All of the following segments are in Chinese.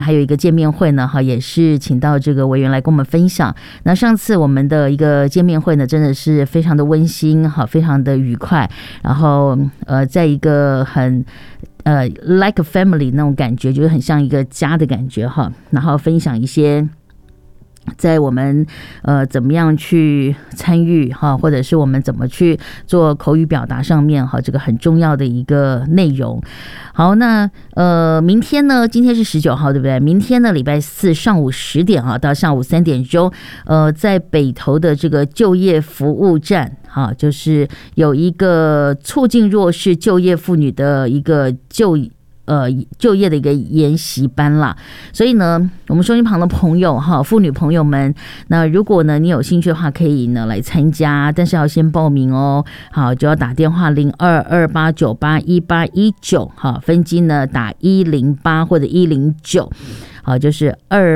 还有一个见面会呢，也是请到这个委员来跟我们分享。那上次我们的一个见面会呢，真的是非常的温馨，非常的愉快。然后在一个很like a family 那种感觉，就是很像一个家的感觉哈。然后分享一些在我们怎么样去参与哈，或者是我们怎么去做口语表达上面哈，这个很重要的一个内容。好，那明天呢？今天是19号，对不对？明天呢，礼拜四上午10点到下午3点钟，在北投的这个就业服务站，就是有一个促进弱势就业妇女的一个就业的一个研习班啦。所以呢，我们收音旁的朋友妇女朋友们，那如果呢你有兴趣的话，可以呢来参加，但是要先报名哦。好，就要打电话0228981819，分机呢打108或者109，好，就是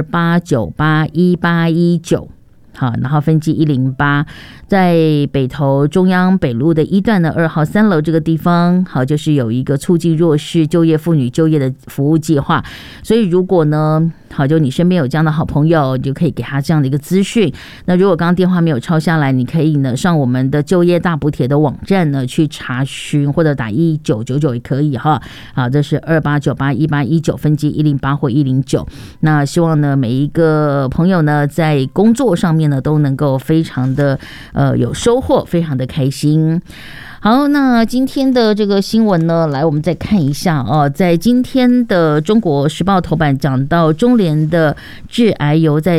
28981819。好，然后分机108，在北投中央北路的1段的2号3楼这个地方，好，就是有一个促进弱势就业妇女就业的服务计划。所以如果呢，好，就你身边有这样的好朋友，你就可以给他这样的一个资讯。那如果刚刚电话没有抄下来，你可以呢上我们的就业大补帖的网站呢去查询，或者打1999也可以哈。好，这是28981819，分机108或109。那希望呢每一个朋友呢在工作上面呢都能够非常的有收获，非常的开心。好，那今天的这个新闻呢，来我们再看一下在今天的中国时报头版讲到中联的致癌油在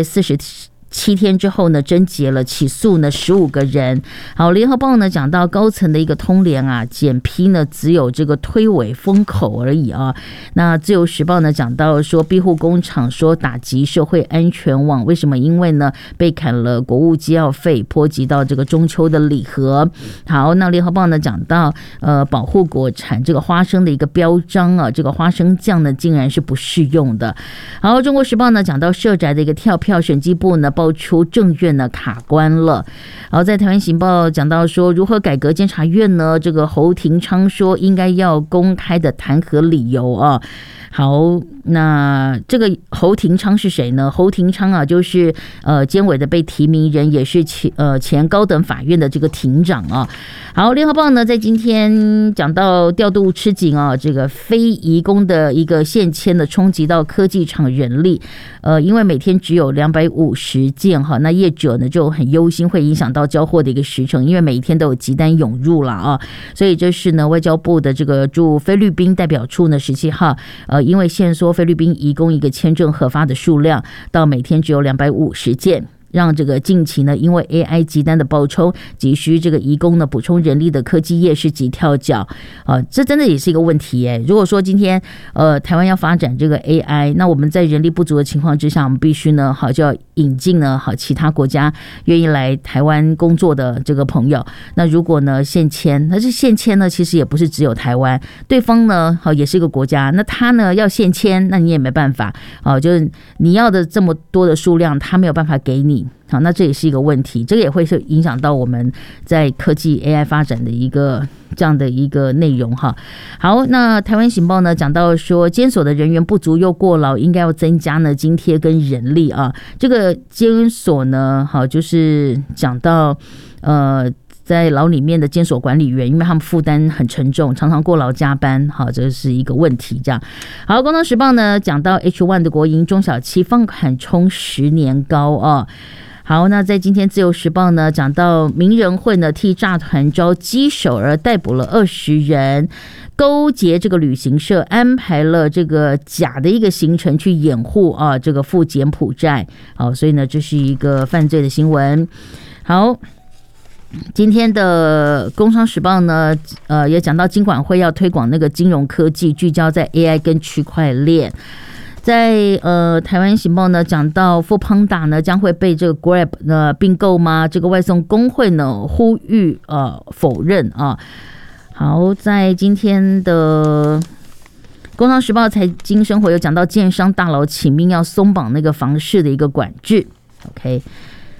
47天之后呢，侦结了，起诉呢15个人。好，联合报呢讲到高层的一个通联检批呢只有这个推诿封口而已啊。那自由时报呢讲到说庇护工厂说打击社会安全网，为什么？因为呢被砍了国务机要费，波及到这个中秋的礼盒。好，那联合报呢讲到保护国产这个花生的一个标章这个花生酱呢竟然是不适用的。好，中国时报呢讲到社宅的一个跳票，审计部呢爆出政院呢卡关了。然后在台湾行报讲到说如何改革监察院呢，这个侯廷昌说应该要公开的弹劾理由啊。好，那这个侯廷昌是谁呢？侯廷昌就是监委的被提名人，也是前高等法院的这个庭长啊。好，联合报呢在今天讲到调度吃紧这个非移工的一个限迁的冲击到科技厂人力，因为每天只有250件那业者呢就很忧心，会影响到交货的一个时程，因为每一天都有急单涌入了所以这是呢外交部的这个驻菲律宾代表处呢17号因为限缩菲律宾移工一个签证核发的数量到每天只有250件，让这个近期呢因为 AI 急单的爆冲，急需这个移工呢补充人力的科技业是急跳脚这真的也是一个问题耶。如果说今天台湾要发展这个 AI， 那我们在人力不足的情况之下，我们必须呢就要引进呢其他国家愿意来台湾工作的这个朋友。那如果呢限迁，那这限迁呢其实也不是只有台湾，对方呢也是一个国家，那他呢要限迁，那你也没办法就是你要的这么多的数量，他没有办法给你。好，那这也是一个问题，这个也会是影响到我们在科技 AI 发展的一个这样的一个内容哈。好，那台湾行报呢讲到说监所的人员不足又过劳，应该要增加呢津贴跟人力这个监所呢就是讲到在牢里面的监所管理员，因为他们负担很沉重，常常过劳加班，这是一个问题。这样，好，《工商时报》呢讲到 H1 的国营中小企放款冲10年高好，那在今天自由时报呢讲到名人会呢替诈团招机手而逮捕了20人，勾结这个旅行社安排了这个假的一个行程去掩护这个赴柬埔寨。好，所以呢这是一个犯罪的新闻。好，今天的工商时报呢也讲到金管会要推广那个金融科技，聚焦在 AI 跟区块链。在台湾行报呢讲到 Foodpanda 呢将会被这个 Grab 呢并购吗？这个外送工会呢呼吁否认好，在今天的工商时报财经生活有讲到建商大佬请命要松绑那个房市的一个管制。OK，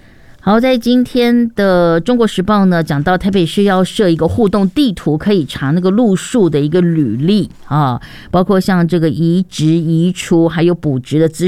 好，在今天的中国时报呢，讲到台北市要设一个互动地图，可以查那个路数的一个履历啊，包括像这个移植、移除还有补植的资